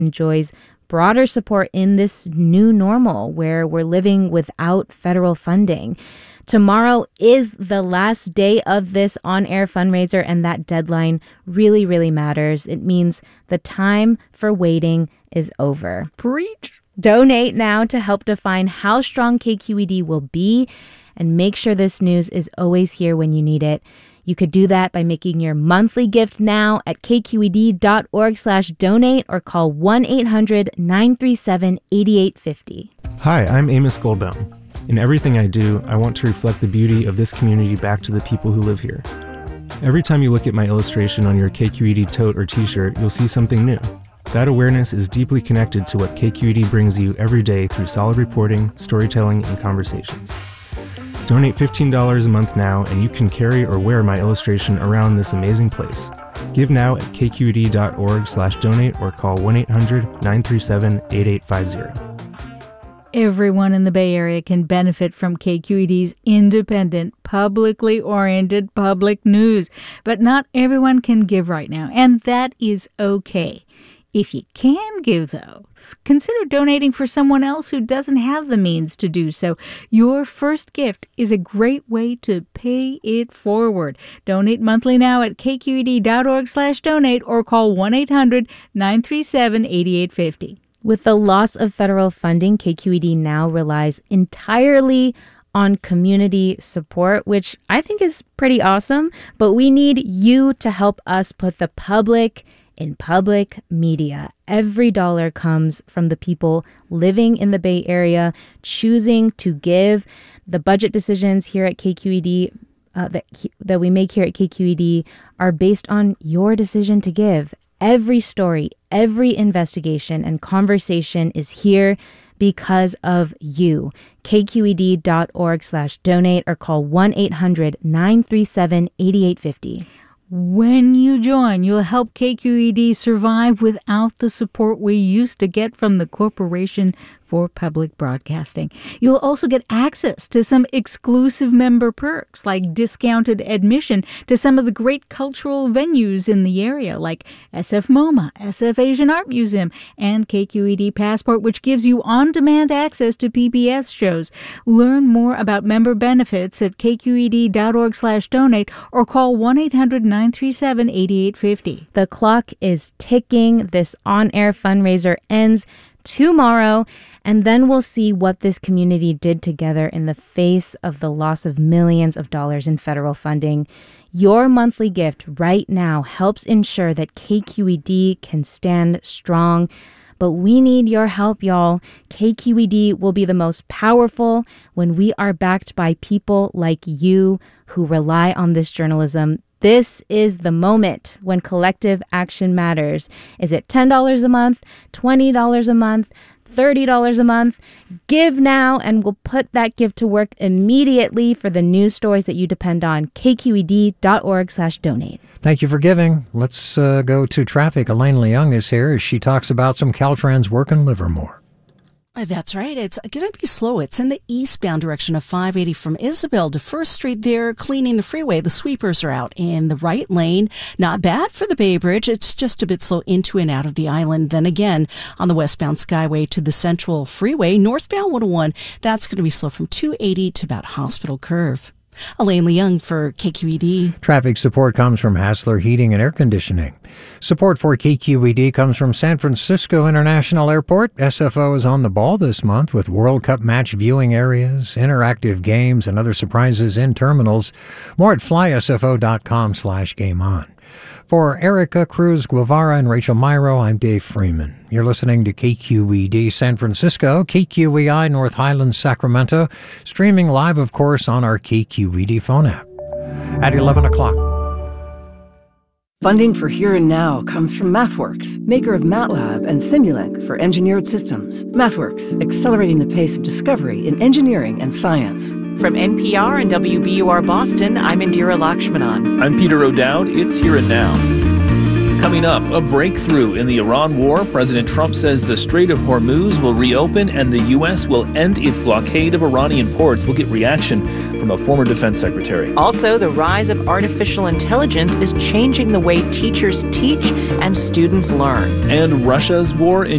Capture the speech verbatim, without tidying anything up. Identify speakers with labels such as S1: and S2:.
S1: enjoys broader support in this new normal where we're living without federal funding. Tomorrow is the last day of this on-air fundraiser, and that deadline really, really matters. It means the time for waiting is over.
S2: Preach.
S1: Donate now to help define how strong K Q E D will be, and make sure this news is always here when you need it. You could do that by making your monthly gift now at kqed.org slash donate or call one eight hundred nine three seven eight eight five zero.
S3: Hi, I'm Amos Goldbaum. In everything I do, I want to reflect the beauty of this community back to the people who live here. Every time you look at my illustration on your K Q E D tote or t-shirt, you'll see something new. That awareness is deeply connected to what K Q E D brings you every day through solid reporting, storytelling, and conversations. Donate fifteen dollars a month now, and you can carry or wear my illustration around this amazing place. Give now at kqed.org slash donate or call one eight hundred nine three seven eight eight five zero.
S2: Everyone in the Bay Area can benefit from K Q E D's independent, publicly oriented public news. But not everyone can give right now, and that is okay. If you can give, though, consider donating for someone else who doesn't have the means to do so. Your first gift is a great way to pay it forward. Donate monthly now at kqed.org slash donate or call one eight hundred nine three seven eight eight five zero.
S1: With the loss of federal funding, K Q E D now relies entirely on community support, which I think is pretty awesome. But we need you to help us put the public in public media. Every dollar comes from the people living in the Bay Area, choosing to give. The budget decisions here at K Q E D uh, that, that we make here at K Q E D are based on your decision to give. Every story, every investigation and conversation is here because of you. kqed.org slash donate or call one eight hundred nine three seven eight eight five zero.
S2: When you join, you'll help K Q E D survive without the support we used to get from the Corporation for Public Broadcasting. You'll also get access to some exclusive member perks, like discounted admission to some of the great cultural venues in the area, like S F MoMA, S F Asian Art Museum, and K Q E D Passport, which gives you on-demand access to P B S shows. Learn more about member benefits at kqed.org slash donate or call one eight hundred nine three seven eight eight five zero.
S1: The clock is ticking. This on-air fundraiser ends tomorrow, and then we'll see what this community did together in the face of the loss of millions of dollars in federal funding. Your monthly gift right now helps ensure that K Q E D can stand strong. But we need your help, y'all. K Q E D will be the most powerful when we are backed by people like you who rely on this journalism. This is the moment when collective action matters. Is it ten dollars a month, twenty dollars a month, thirty dollars a month? Give now, and we'll put that gift to work immediately for the news stories that you depend on. kqed.org slash donate.
S4: Thank you for giving. Let's uh, go to traffic. Elaine Leung is here as she talks about some Caltrans work in Livermore.
S5: That's right. It's going to be slow. It's in the eastbound direction of five eighty from Isabel to First Street. They're cleaning the freeway. The sweepers are out in the right lane. Not bad for the Bay Bridge. It's just a bit slow into and out of the island. Then again, on the westbound Skyway to the Central Freeway, northbound one oh one, that's going to be slow from two eighty to about Hospital Curve. Elaine Leung for K Q E D.
S4: Traffic support comes from Hassler Heating and Air Conditioning. Support for K Q E D comes from San Francisco International Airport. S F O is on the ball this month with World Cup match viewing areas, interactive games, and other surprises in terminals. More at flysfo.com slash game on. For Erica Cruz Guevara and Rachel Myro, I'm Dave Freeman. You're listening to K Q E D San Francisco, K Q E I North Highlands, Sacramento, streaming live, of course, on our K Q E D phone app. At eleven o'clock.
S6: Funding for Here and Now comes from MathWorks, maker of MATLAB and Simulink for engineered systems. MathWorks, accelerating the pace of discovery in engineering and science.
S7: From N P R and W B U R Boston, I'm Indira Lakshmanan.
S8: I'm Peter O'Dowd. It's Here and Now.
S7: Coming up, a breakthrough in the Iran war. President Trump says the Strait of Hormuz will reopen and the U S will end its blockade of Iranian ports. We'll get reaction from a former defense secretary.
S8: Also, the rise of artificial intelligence is changing the way teachers teach and students learn.
S7: And Russia's war in